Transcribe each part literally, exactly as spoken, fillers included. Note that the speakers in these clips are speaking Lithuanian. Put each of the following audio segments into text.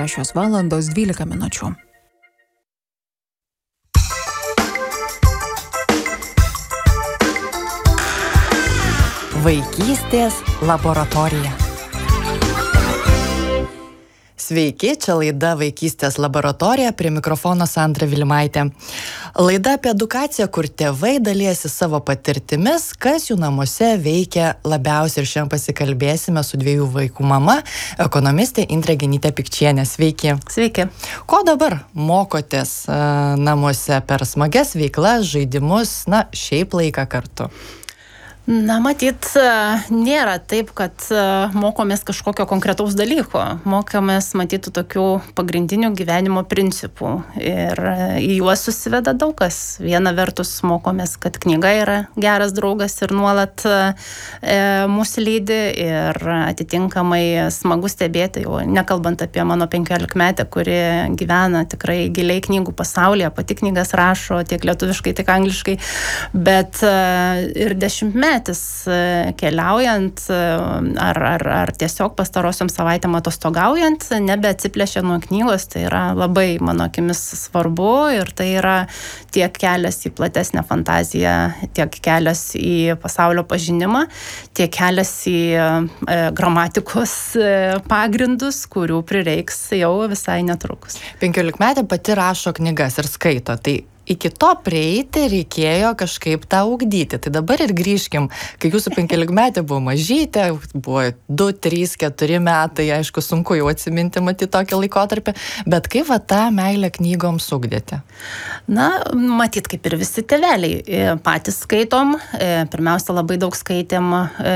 šešios valandos dvylika minučių. Vaikystės laboratorija. Sveiki, čia laida Vaikystės laboratorija, prie mikrofono Sandra Vilimaitė. Laida apie edukaciją, kur tėvai dalijasi savo patirtimis, kas jų namuose veikia labiausiai, ir šiandien pasikalbėsime su dviejų vaikų mama, ekonomistė Indrė Genytė Pikčienė. Sveiki. Sveiki. Ko dabar mokotės uh, namuose per smagias veiklas, žaidimus, na, šiaip laiką kartu? Na, matyt, nėra taip, kad mokomės kažkokio konkretaus dalyko. Mokomės, matyt, tokių pagrindinių gyvenimo principų. Ir į juos susiveda daug kas. Viena vertus mokomės, kad knyga yra geras draugas ir nuolat e, mūsų lydi. Ir atitinkamai smagu stebėti, jau nekalbant apie mano penkiolikmetę, kuri gyvena tikrai giliai knygų pasaulyje, pati knygas rašo tiek lietuviškai, tiek angliškai. Bet e, ir dešimtmetė keliaujant ar, ar, ar tiesiog pastarosiom savaitėm atostogaujant, nebeatsiplėšia nuo knygos, tai yra labai mano akimis svarbu ir tai yra tiek kelias į platesnę fantaziją, tiek kelias į pasaulio pažinimą, tiek kelias į e, gramatikos e, pagrindus, kurių prireiks jau visai netrukus. Penkiolikmetė pati rašo knygas ir skaito, tai iki to prieiti reikėjo kažkaip tą ugdyti. Tai dabar ir grįžkim, kai jūsų penkiolikmetė buvo mažytė, buvo du, trys, keturi metai, aišku, sunku jau atsiminti matyti tokį laikotarpį, bet kaip va tą meilę knygoms ugdėte? Na, matyt, kaip ir visi tėveliai, patys skaitom, pirmiausia, labai daug skaitėm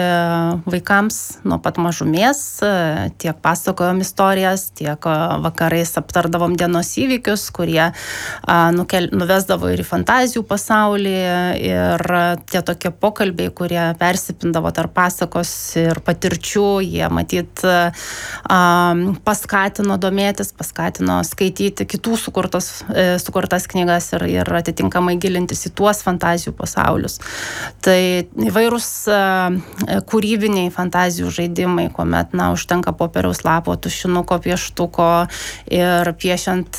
vaikams nuo pat mažumės, tiek pasakojom istorijas, tiek vakarais aptardavom dienos įvykius, kurie nukel, nuves ir į fantazijų pasaulį, ir tie tokie pokalbiai, kurie persipindavo tarp pasakos ir patirčių, jie matyt paskatino domėtis, paskatino skaityti kitų sukurtas, sukurtas knygas ir, ir atitinkamai gilintis į tuos fantazijų pasaulius. Tai įvairūs kūrybiniai fantazijų žaidimai, kuomet, na, užtenka popieriaus lapo, tušinuko, pieštuko ir piešiant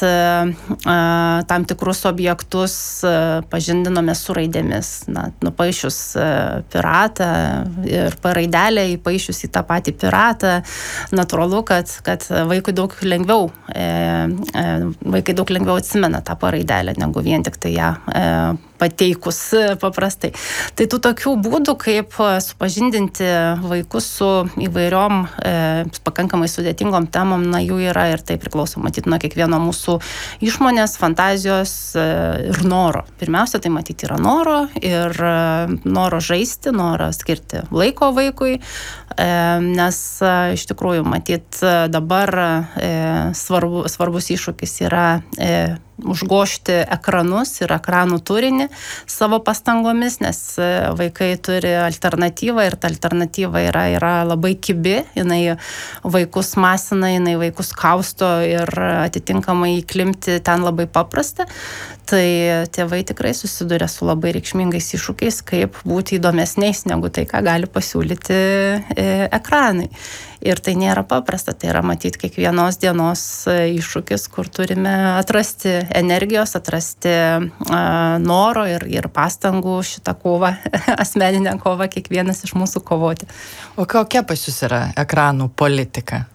tam tikrus objektus pažindinome su raidėmis. Na, nupaišius piratą ir paraidelę įpaišius į tą patį piratą, natūralu, kad, kad vaikui daug lengviau, e, e, vaikai daug lengviau atsimena tą paraidelę, negu vien tik tai ją e, pateikus paprastai. Tai tų tokių būdų, kaip supažindinti vaikus su įvairiom e, pakankamai sudėtingom temom, na, jų yra ir tai priklauso matyti nuo kiekvieno mūsų išmonės, fantazijos e, ir noro. Pirmiausia, tai matyti yra noro ir e, noro žaisti, noro skirti laiko vaikui, e, nes e, iš tikrųjų matyti dabar e, svarbu, svarbus iššūkis yra e, užgožti ekranus ir ekranų turinį savo pastangomis, nes vaikai turi alternatyvą ir ta alternatyva yra, yra labai kibi, jinai vaikus masina, jinai vaikus kausto ir atitinkamai įklimpti ten labai paprasta. Tai tėvai tikrai susiduria su labai reikšmingais iššūkiais, kaip būti įdomesniais negu tai, ką gali pasiūlyti ekranai. Ir tai nėra paprasta, tai yra matyti kiekvienos dienos iššūkis, kur turime atrasti energijos, atrasti uh, noro ir, ir pastangų šitą kovą, asmeninę kovą kiekvienas iš mūsų kovoti. O kokia pas jūs yra ekranų politika?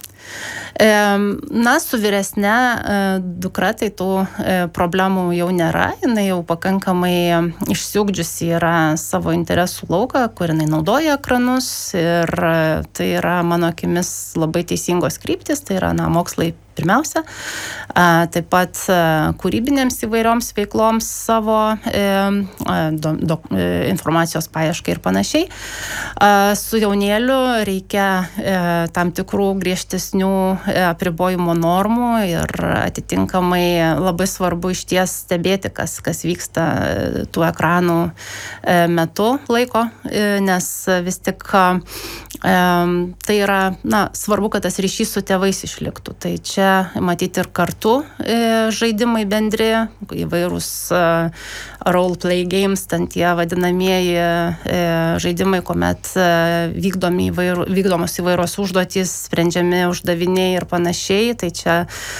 Na, su vyresne dukra tai tų problemų jau nėra, jinai jau pakankamai išsiugdžiusi yra savo interesų lauką, kur jinai naudoja ekranus ir tai yra mano akimis labai teisingos kryptis, tai yra, na, mokslai pirmiausia, taip pat kūrybinėms įvairioms veikloms savo do, do, informacijos paieškai ir panašiai. Su jaunėliu reikia tam tikrų griežtesnių apribojimo normų ir atitinkamai labai svarbu išties stebėti, kas, kas vyksta tų ekranų metu laiko, nes vis tik tai yra, na, svarbu, kad tas ryšys su tėvais išliktų. Tai čia matyti ir kartu žaidimai bendri, įvairūs role play games, ten tie vadinamieji žaidimai, kuomet vykdomi įvairu, vykdomos įvairios užduotys, sprendžiami uždaviniai ir panašiai. Tai čia